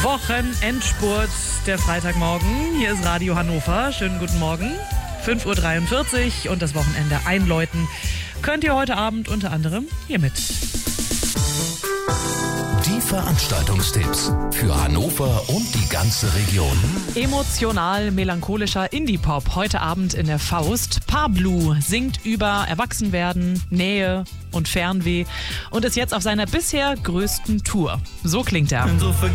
Wochenendspurt, der Freitagmorgen. Hier ist Radio Hannover. Schönen guten Morgen. 5:43 Uhr und das Wochenende einläuten könnt ihr heute Abend unter anderem hiermit. Die Veranstaltungstipps für Hannover und die ganze Region. Emotional melancholischer Indie-Pop heute Abend in der Faust. Pablo singt über Erwachsenwerden, Nähe und Fernweh und ist jetzt auf seiner bisher größten Tour. So klingt er.